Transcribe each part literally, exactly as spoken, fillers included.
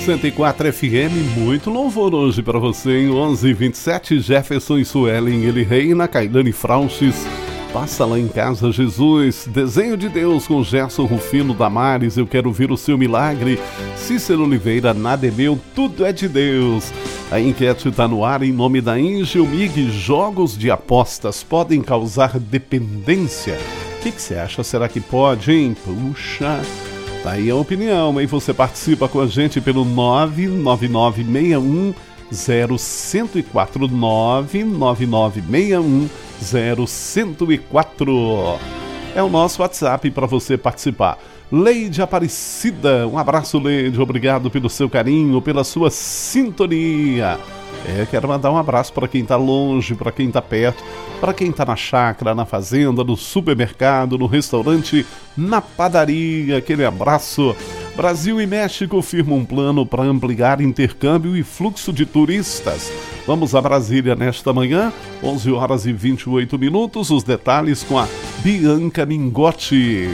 cento e quatro F M, muito louvor hoje para você em onze e vinte e sete, Jefferson e Suelen, ele reina, Cailane Frauches, passa lá em casa Jesus, desenho de Deus com Gerson Rufino Damares, eu quero ver o seu milagre, Cícero Oliveira, nada é meu, tudo é de Deus. A enquete está no ar em nome da Engelmig, jogos de apostas podem causar dependência? O que você acha? Será que pode, hein? Puxa... Tá aí a opinião, hein? Você participa com a gente pelo nove nove nove seis um zero um zero quatro, nove nove nove seis um zero um zero quatro. É o nosso WhatsApp para você participar. Leide Aparecida, um abraço, Leide, obrigado pelo seu carinho, pela sua sintonia. É, quero mandar um abraço para quem está longe, para quem está perto, para quem está na chácara, na fazenda, no supermercado, no restaurante, na padaria. Aquele abraço. Brasil e México firmam um plano para ampliar intercâmbio e fluxo de turistas. Vamos a Brasília nesta manhã, onze horas e vinte e oito minutos. Os detalhes com a Bianca Mingotti.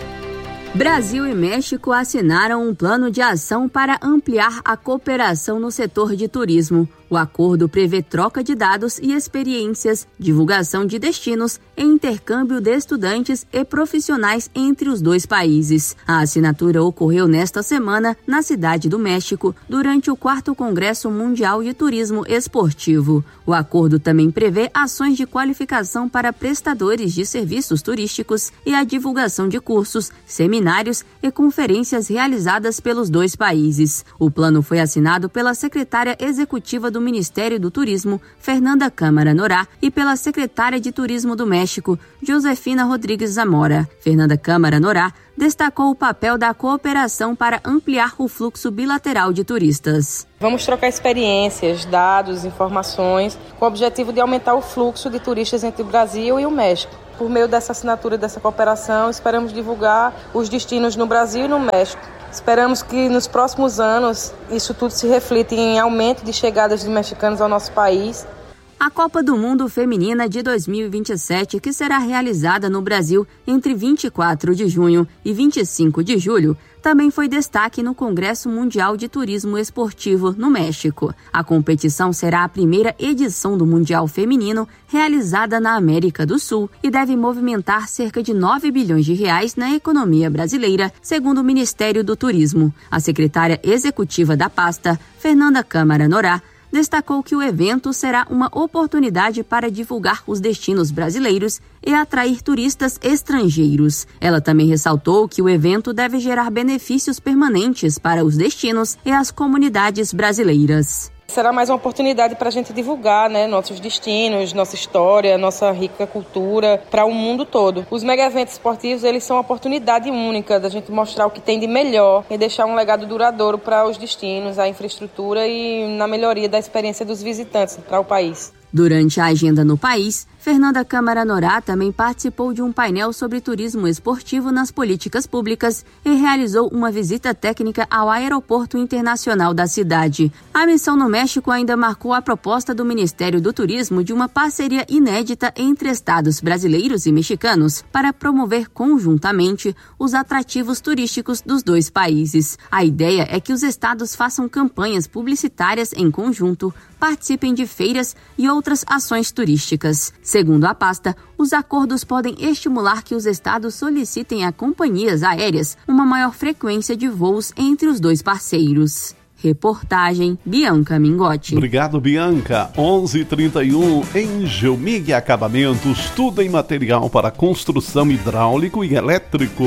Brasil e México assinaram um plano de ação para ampliar a cooperação no setor de turismo. O acordo prevê troca de dados e experiências, divulgação de destinos e intercâmbio de estudantes e profissionais entre os dois países. A assinatura ocorreu nesta semana na Cidade do México, durante o quarto Congresso Mundial de Turismo Esportivo. O acordo também prevê ações de qualificação para prestadores de serviços turísticos e a divulgação de cursos, seminários e conferências realizadas pelos dois países. O plano foi assinado pela secretária executiva do do Ministério do Turismo, Fernanda Câmara Norá, e pela secretária de Turismo do México, Josefina Rodrigues Zamora. Fernanda Câmara Norá destacou o papel da cooperação para ampliar o fluxo bilateral de turistas. Vamos trocar experiências, dados, informações, com o objetivo de aumentar o fluxo de turistas entre o Brasil e o México. Por meio dessa assinatura, dessa cooperação, esperamos divulgar os destinos no Brasil e no México. Esperamos que nos próximos anos isso tudo se reflita em aumento de chegadas de mexicanos ao nosso país. A Copa do Mundo Feminina de dois mil e vinte e sete, que será realizada no Brasil entre vinte e quatro de junho e vinte e cinco de julho, também foi destaque no Congresso Mundial de Turismo Esportivo, no México. A competição será a primeira edição do Mundial Feminino realizada na América do Sul e deve movimentar cerca de nove bilhões de reais na economia brasileira, segundo o Ministério do Turismo. A secretária executiva da pasta, Fernanda Câmara Norá, destacou que o evento será uma oportunidade para divulgar os destinos brasileiros e atrair turistas estrangeiros. Ela também ressaltou que o evento deve gerar benefícios permanentes para os destinos e as comunidades brasileiras. Será mais uma oportunidade para a gente divulgar, né, nossos destinos, nossa história, nossa rica cultura para o mundo todo. Os mega-eventos esportivos, eles são uma oportunidade única da gente mostrar o que tem de melhor e deixar um legado duradouro para os destinos, a infraestrutura e na melhoria da experiência dos visitantes para o país. Durante a agenda no país, Fernanda Câmara Norá também participou de um painel sobre turismo esportivo nas políticas públicas e realizou uma visita técnica ao Aeroporto Internacional da cidade. A missão no México ainda marcou a proposta do Ministério do Turismo de uma parceria inédita entre estados brasileiros e mexicanos para promover conjuntamente os atrativos turísticos dos dois países. A ideia é que os estados façam campanhas publicitárias em conjunto, participem de feiras e outras ações turísticas. Segundo a pasta, os acordos podem estimular que os estados solicitem a companhias aéreas uma maior frequência de voos entre os dois parceiros. Reportagem Bianca Mingotti. Obrigado, Bianca. onze e trinta e um, Engelmig Acabamentos, tudo em material para construção hidráulico e elétrico.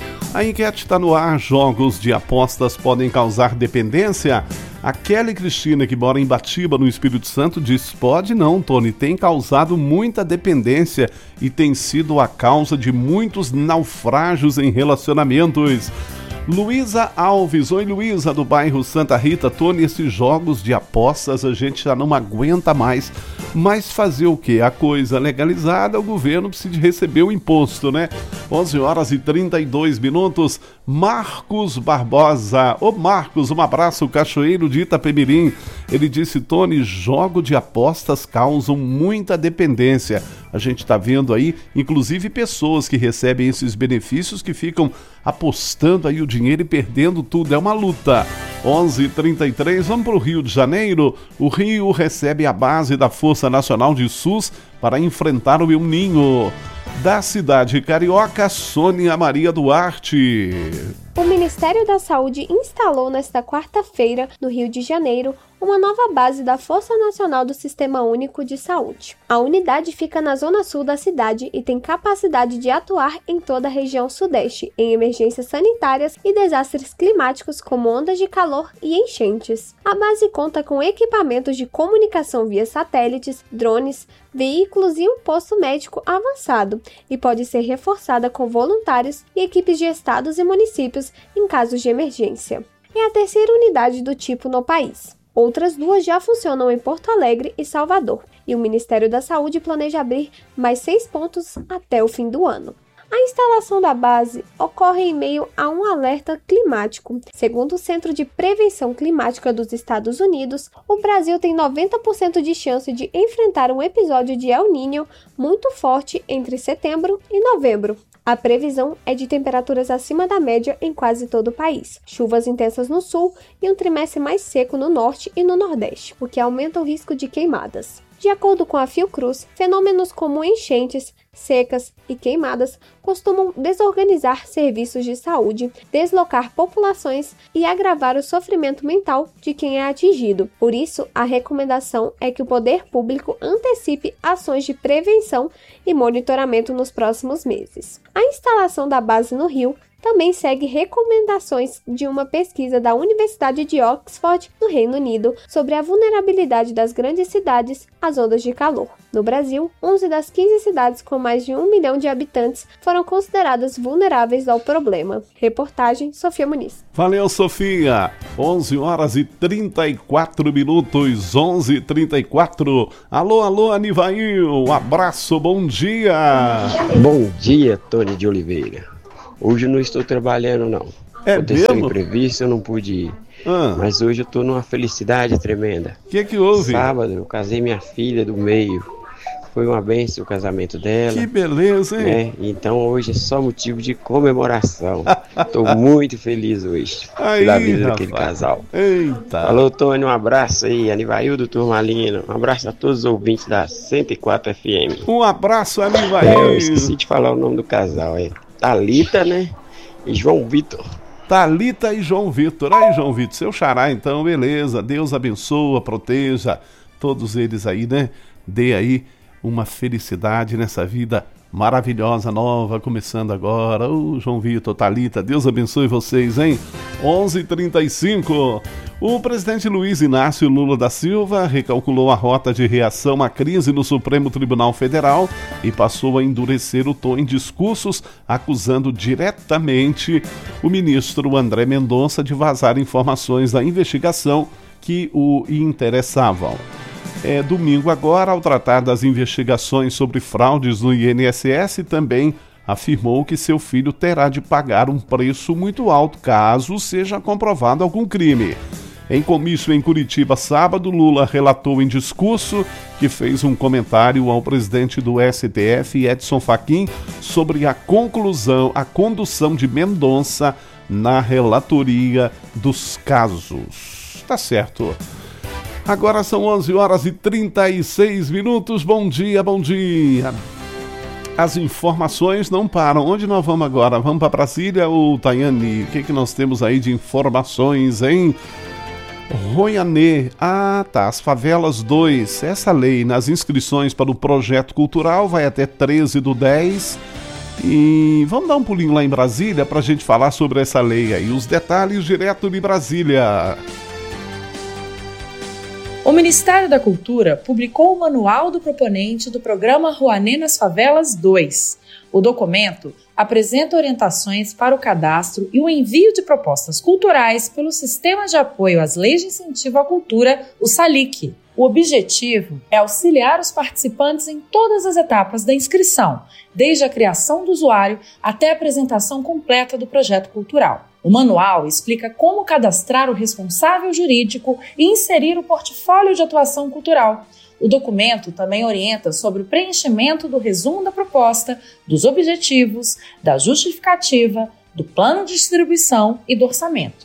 A enquete está no ar. Jogos de apostas podem causar dependência? A Kelly Cristina, que mora em Batiba, no Espírito Santo, diz: pode não, Tony, tem causado muita dependência e tem sido a causa de muitos naufrágios em relacionamentos. Luísa Alves, oi Luísa, do bairro Santa Rita. Tony, esses jogos de apostas a gente já não aguenta mais, mas fazer o quê? A coisa legalizada, o governo precisa receber o imposto, né? onze horas e trinta e dois minutos. Marcos Barbosa, ô Marcos, um abraço, cachoeiro de Itapemirim. Ele disse: Tony, jogo de apostas causam muita dependência. A gente está vendo aí, inclusive, pessoas que recebem esses benefícios que ficam apostando aí o dinheiro e perdendo tudo. É uma luta. onze e trinta e três, vamos para o Rio de Janeiro. O Rio recebe a base da Força Nacional de SUS para enfrentar o El Ninho. Da cidade carioca, Sônia Maria Duarte. O Ministério da Saúde instalou nesta quarta-feira, no Rio de Janeiro, uma nova base da Força Nacional do Sistema Único de Saúde. A unidade fica na zona sul da cidade e tem capacidade de atuar em toda a região sudeste, em emergências sanitárias e desastres climáticos como ondas de calor e enchentes. A base conta com equipamentos de comunicação via satélites, drones, veículos e um posto médico avançado, e pode ser reforçada com voluntários e equipes de estados e municípios em casos de emergência. É a terceira unidade do tipo no país. Outras duas já funcionam em Porto Alegre e Salvador, e o Ministério da Saúde planeja abrir mais seis pontos até o fim do ano. A instalação da base ocorre em meio a um alerta climático. Segundo o Centro de Prevenção Climática dos Estados Unidos, o Brasil tem noventa por cento de chance de enfrentar um episódio de El Niño muito forte entre setembro e novembro. A previsão é de temperaturas acima da média em quase todo o país, chuvas intensas no sul e um trimestre mais seco no norte e no nordeste, o que aumenta o risco de queimadas. De acordo com a Fiocruz, fenômenos como enchentes, secas e queimadas costumam desorganizar serviços de saúde, deslocar populações e agravar o sofrimento mental de quem é atingido. Por isso, a recomendação é que o poder público antecipe ações de prevenção e monitoramento nos próximos meses. A instalação da base no Rio também segue recomendações de uma pesquisa da Universidade de Oxford, no Reino Unido, sobre a vulnerabilidade das grandes cidades às ondas de calor. No Brasil, onze das quinze cidades com mais de um milhão de habitantes foram consideradas vulneráveis ao problema. Reportagem, Sofia Muniz. Valeu, Sofia. onze horas e trinta e quatro minutos, onze e trinta e quatro. Alô, alô, Anivail. Um abraço, bom dia. Bom dia, Tony de Oliveira. Hoje eu não estou trabalhando, não. É Aconteceu mesmo? imprevisto, eu não pude ir. Ah. Mas hoje eu estou numa felicidade tremenda. O que que houve? Sábado eu casei minha filha do meio. Foi uma bênção o casamento dela. Que beleza, hein? Né? Então hoje é só motivo de comemoração. Estou muito feliz hoje Aí, pela vida rapaz. daquele casal. Eita. Alô, Tony, um abraço aí. Anivaildo Turmalino. Um abraço a todos os ouvintes da cento e quatro F M. Um abraço, É, Anivail. eu esqueci de falar o nome do casal, é Thalita, né? E João Vitor. Thalita e João Vitor. Aí, João Vitor, seu xará, então, beleza. Deus abençoa, proteja todos eles aí, né? Dê aí uma felicidade nessa vida maravilhosa, nova, começando agora. Ô, João Vitor, Thalita, Deus abençoe vocês, hein? onze e trinta e cinco. O presidente Luiz Inácio Lula da Silva recalculou a rota de reação à crise no Supremo Tribunal Federal e passou a endurecer o tom em discursos, acusando diretamente o ministro André Mendonça de vazar informações da investigação que o interessavam. É, domingo agora, ao tratar das investigações sobre fraudes no I N S S, também afirmou que seu filho terá de pagar um preço muito alto caso seja comprovado algum crime. Em comício em Curitiba, sábado, Lula relatou em discurso que fez um comentário ao presidente do S T F, Edson Fachin, sobre a conclusão, a condução de Mendonça na relatoria dos casos. Tá certo. Agora são onze horas e trinta e seis minutos. Bom dia, bom dia. As informações não param. Onde nós vamos agora? Vamos para Brasília ou Tayane? O que, que nós temos aí de informações, hein? Royanê. Ah, tá. As Favelas dois. Essa lei nas inscrições para o projeto cultural vai até treze do dez. E vamos dar um pulinho lá em Brasília para a gente falar sobre essa lei aí. Os detalhes direto de Brasília. O Ministério da Cultura publicou o Manual do Proponente do Programa Rouanet nas Favelas dois. O documento apresenta orientações para o cadastro e o envio de propostas culturais pelo Sistema de Apoio às Leis de Incentivo à Cultura, o SALIC. O objetivo é auxiliar os participantes em todas as etapas da inscrição, desde a criação do usuário até a apresentação completa do projeto cultural. O manual explica como cadastrar o responsável jurídico e inserir o portfólio de atuação cultural. O documento também orienta sobre o preenchimento do resumo da proposta, dos objetivos, da justificativa, do plano de distribuição e do orçamento.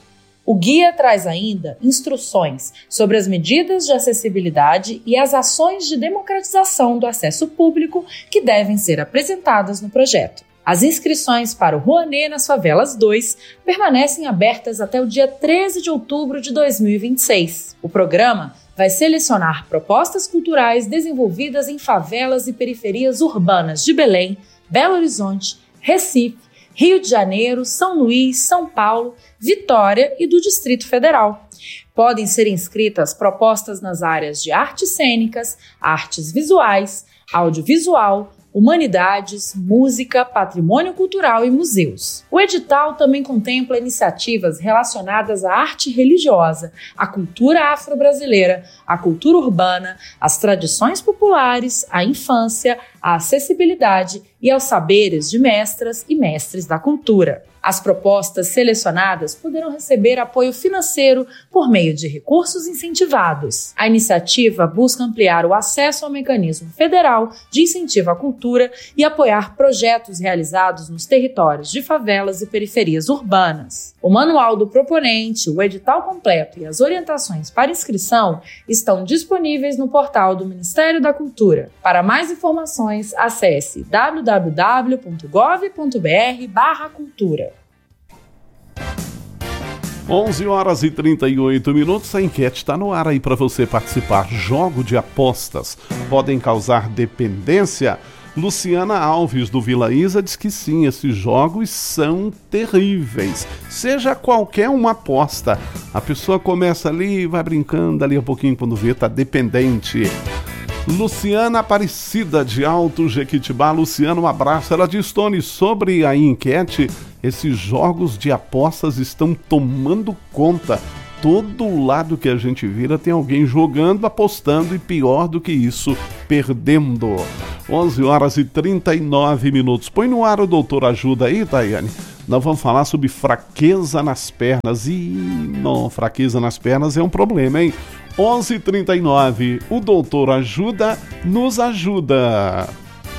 O guia traz ainda instruções sobre as medidas de acessibilidade e as ações de democratização do acesso público que devem ser apresentadas no projeto. As inscrições para o Rouanet nas Favelas dois permanecem abertas até o dia treze de outubro de dois mil e vinte e seis. O programa vai selecionar propostas culturais desenvolvidas em favelas e periferias urbanas de Belém, Belo Horizonte, Recife, Rio de Janeiro, São Luís, São Paulo, Vitória e do Distrito Federal. Podem ser inscritas propostas nas áreas de artes cênicas, artes visuais, audiovisual, humanidades, música, patrimônio cultural e museus. O edital também contempla iniciativas relacionadas à arte religiosa, à cultura afro-brasileira, à cultura urbana, às tradições populares, à infância, à acessibilidade e aos saberes de mestras e mestres da cultura. As propostas selecionadas poderão receber apoio financeiro por meio de recursos incentivados. A iniciativa busca ampliar o acesso ao mecanismo federal de incentivo à cultura e apoiar projetos realizados nos territórios de favelas e periferias urbanas. O manual do proponente, o edital completo e as orientações para inscrição estão disponíveis no portal do Ministério da Cultura. Para mais informações, acesse w w w ponto gov ponto b r barra cultura. onze horas e trinta e oito minutos, a enquete está no ar aí para você participar. Jogo de apostas podem causar dependência? Luciana Alves, do Vila Isa, diz que sim, esses jogos são terríveis. Seja qualquer uma aposta, a pessoa começa ali, vai brincando, ali a pouquinho, quando vê, tá dependente. Luciana Aparecida, de Alto Jequitibá. Luciana, um abraço. Ela diz, Tony, sobre a enquete, esses jogos de apostas estão tomando conta. Todo lado que a gente vira tem alguém jogando, apostando e, pior do que isso, perdendo. onze horas e trinta e nove minutos. Põe no ar o Doutor Ajuda aí, Tayane. Nós vamos falar sobre fraqueza nas pernas. E não, fraqueza nas pernas é um problema, hein? onze e trinta e nove. O Doutor Ajuda nos ajuda.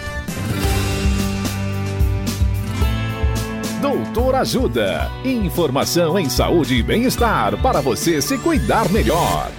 Doutor Ajuda. Informação em saúde e bem-estar para você se cuidar melhor.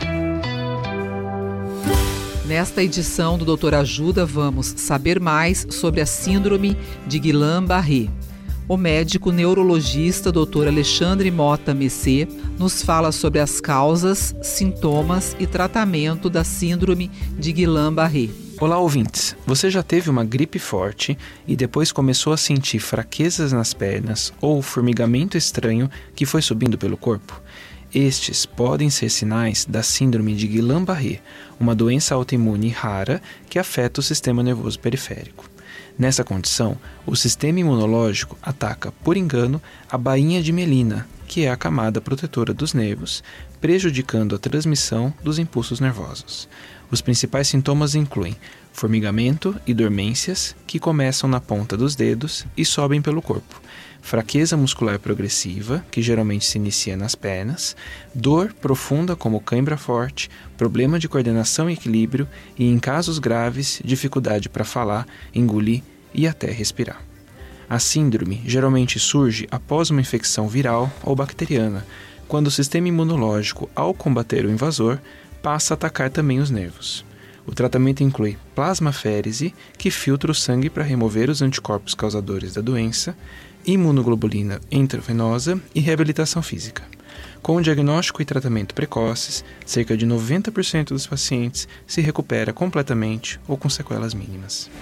Nesta edição do Doutor Ajuda, vamos saber mais sobre a síndrome de Guillain-Barré. O médico neurologista doutor Alexandre Mota Messê nos fala sobre as causas, sintomas e tratamento da síndrome de Guillain-Barré. Olá, ouvintes. Você já teve uma gripe forte e depois começou a sentir fraquezas nas pernas ou formigamento estranho que foi subindo pelo corpo? Estes podem ser sinais da síndrome de Guillain-Barré, uma doença autoimune rara que afeta o sistema nervoso periférico. Nessa condição, o sistema imunológico ataca, por engano, a bainha de mielina, que é a camada protetora dos nervos, prejudicando a transmissão dos impulsos nervosos. Os principais sintomas incluem formigamento e dormências, que começam na ponta dos dedos e sobem pelo corpo, fraqueza muscular progressiva, que geralmente se inicia nas pernas, dor profunda como cãibra forte, problema de coordenação e equilíbrio e, em casos graves, dificuldade para falar, engolir e até respirar. A síndrome geralmente surge após uma infecção viral ou bacteriana, quando o sistema imunológico, ao combater o invasor, passa a atacar também os nervos. O tratamento inclui plasmaférese, que filtra o sangue para remover os anticorpos causadores da doença, imunoglobulina intravenosa e reabilitação física. Com o diagnóstico e tratamento precoces, cerca de noventa por cento dos pacientes se recupera completamente ou com sequelas mínimas.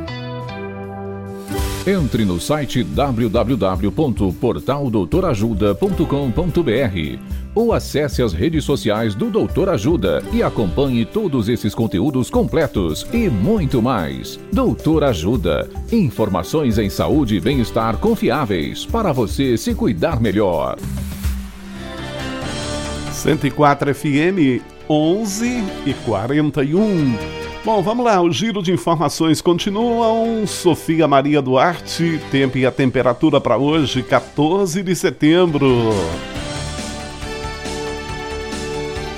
Entre no site w w w ponto portal doutor ajuda ponto com ponto b r ou acesse as redes sociais do Doutor Ajuda e acompanhe todos esses conteúdos completos e muito mais. Doutor Ajuda. Informações em saúde e bem-estar confiáveis para você se cuidar melhor. cento e quatro F M, onze e quarenta e um. Bom, vamos lá, o giro de informações continuam. Sofia Maria Duarte, tempo e a temperatura para hoje, quatorze de setembro.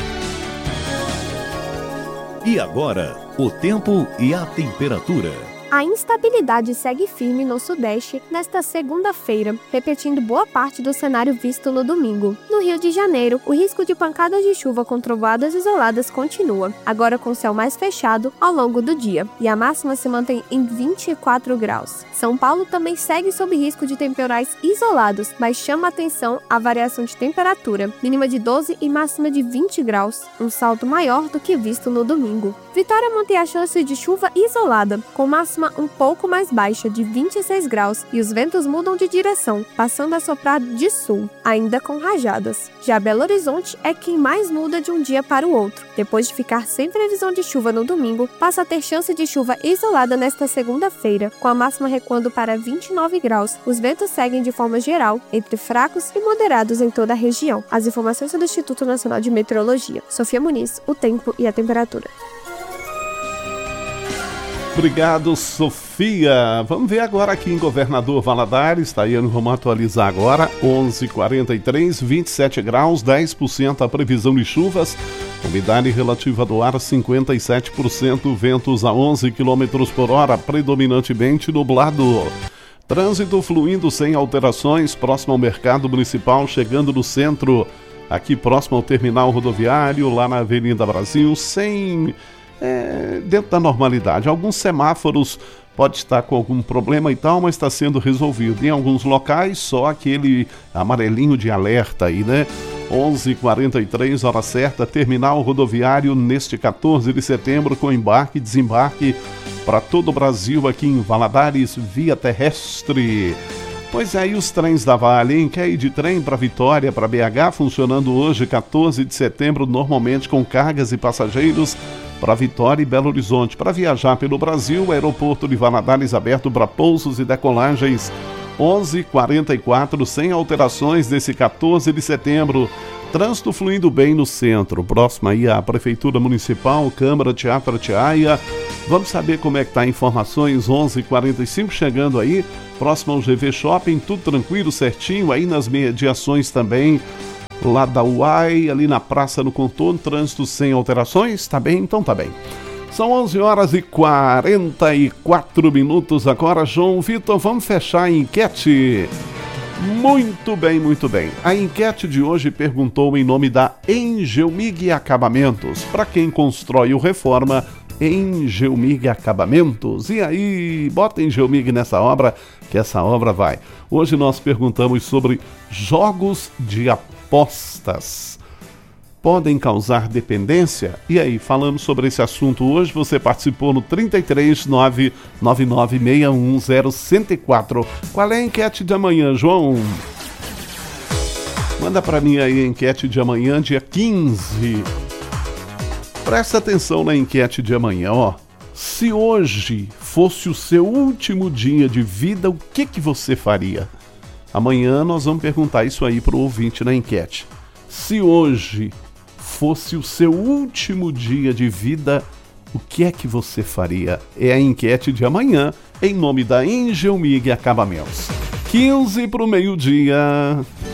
E agora, o tempo e a temperatura. A instabilidade segue firme no Sudeste nesta segunda-feira, repetindo boa parte do cenário visto no domingo. No Rio de Janeiro, o risco de pancadas de chuva com trovoadas isoladas continua, agora com céu mais fechado ao longo do dia, e a máxima se mantém em vinte e quatro graus. São Paulo também segue sob risco de temporais isolados, mas chama atenção a variação de temperatura, mínima de doze e máxima de vinte graus, um salto maior do que visto no domingo. Vitória mantém a chance de chuva isolada, com máxima um pouco mais baixa, de vinte e seis graus, e os ventos mudam de direção, passando a soprar de sul, ainda com rajadas. Já Belo Horizonte é quem mais muda de um dia para o outro. Depois de ficar sem previsão de chuva no domingo, passa a ter chance de chuva isolada nesta segunda-feira, com a máxima recuando para vinte e nove graus. Os ventos seguem de forma geral, entre fracos e moderados em toda a região. As informações são do Instituto Nacional de Meteorologia. Sofia Muniz, o tempo e a temperatura. Obrigado, Sofia. Vamos ver agora aqui em Governador Valadares, Tayane, vamos atualizar agora, onze e quarenta e três, vinte e sete graus, dez por cento a previsão de chuvas, umidade relativa do ar cinquenta e sete por cento, ventos a onze quilômetros por hora, predominantemente nublado. Trânsito fluindo sem alterações, próximo ao Mercado Municipal, chegando no centro, aqui próximo ao terminal rodoviário, lá na Avenida Brasil, sem... É, dentro da normalidade. Alguns semáforos pode estar com algum problema e tal, mas está sendo resolvido. Em alguns locais, só aquele amarelinho de alerta aí, né? onze e quarenta e três, hora certa, terminal rodoviário neste quatorze de setembro, com embarque e desembarque para todo o Brasil aqui em Valadares, via terrestre. Pois é, e os trens da Vale, hein? Quer ir de trem para Vitória, para B H, funcionando hoje, quatorze de setembro, normalmente com cargas e passageiros para Vitória e Belo Horizonte. Para viajar pelo Brasil, o aeroporto de Valadares aberto para pousos e decolagens, onze e quarenta e quatro, sem alterações desse quatorze de setembro. Trânsito fluindo bem no centro, próximo aí à Prefeitura Municipal, Câmara, Teatro Atiaia. Vamos saber como é que tá, informações, onze e quarenta e cinco, chegando aí, próximo ao G V Shopping, tudo tranquilo, certinho, aí nas mediações também, lá da U A I, ali na Praça no Contorno, trânsito sem alterações, tá bem? Então tá bem. São onze horas e quarenta e quatro minutos agora, João Vitor, vamos fechar a enquete. Muito bem, muito bem. A enquete de hoje perguntou em nome da Engelmig Acabamentos, para quem constrói ou reforma, Engelmig Acabamentos. E aí, bota Engelmig nessa obra, que essa obra vai. Hoje nós perguntamos sobre jogos de apostas. Podem causar dependência? E aí, falando sobre esse assunto hoje, você participou no trinta e três, nove nove nove, seis um zero, um zero quatro. Qual é a enquete de amanhã, João? Manda pra mim aí a enquete de amanhã, dia quinze. Presta atenção na enquete de amanhã, ó. Se hoje fosse o seu último dia de vida, o que que você faria? Amanhã nós vamos perguntar isso aí pro ouvinte na enquete. Se hoje fosse o seu último dia de vida, o que é que você faria? É a enquete de amanhã, em nome da Engelmig Acabamentos. quinze para o meio-dia.